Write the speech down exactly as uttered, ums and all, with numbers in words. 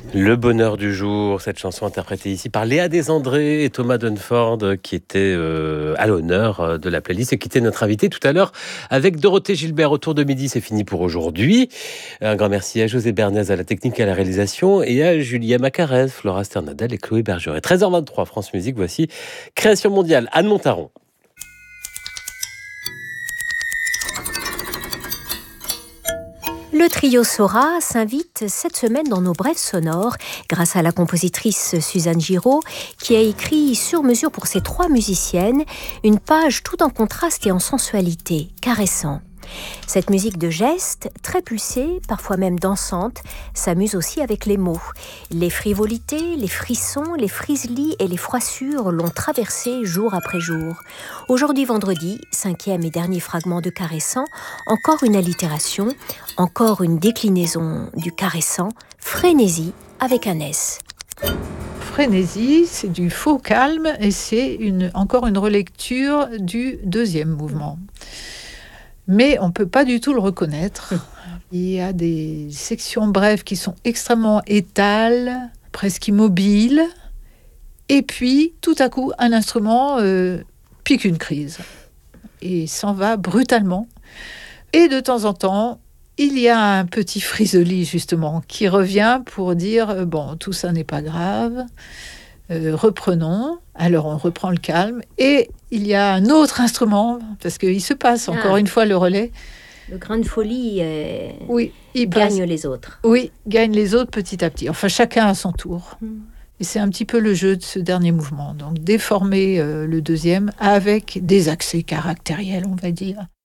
Le bonheur du jour, cette chanson interprétée ici par Léa Desandré et Thomas Dunford qui étaient euh, à l'honneur euh, de la playlist et qui étaient notre invité tout à l'heure avec Dorothée Gilbert. Autour de midi, c'est fini pour aujourd'hui. Un grand merci à José Bernays à la technique et à la réalisation et à Julia Macarez, Flora Sternadel et Chloé Bergeret. treize heures vingt-trois, France Musique, voici Création mondiale, Anne Montaron. Le trio Sora s'invite cette semaine dans nos brèves sonores grâce à la compositrice Suzanne Giraud qui a écrit sur mesure pour ces trois musiciennes une page tout en contraste et en sensualité, caressant. Cette musique de geste, très pulsée, parfois même dansante, s'amuse aussi avec les mots. Les frivolités, les frissons, les frislis et les froissures l'ont traversée jour après jour. Aujourd'hui vendredi, cinquième et dernier fragment de caressant, encore une allitération, encore une déclinaison du caressant, frénésie avec un S. Frénésie, c'est du faux calme et c'est une, encore une relecture du deuxième mouvement. Mais on ne peut pas du tout le reconnaître. Il y a des sections brèves qui sont extrêmement étales, presque immobiles. Et puis, tout à coup, un instrument euh, pique une crise et s'en va brutalement. Et de temps en temps, il y a un petit frisoli, justement, qui revient pour dire euh, « bon, tout ça n'est pas grave, euh, reprenons ». Alors, on reprend le calme et il y a un autre instrument, parce qu'il se passe encore ah, une fois le relais. Le grain de folie euh, oui, il gagne passe. les autres. Oui, gagne les autres petit à petit. Enfin, chacun à son tour. Mm. Et c'est un petit peu le jeu de ce dernier mouvement. Donc, déformer euh, le deuxième avec des accès caractériels, on va dire.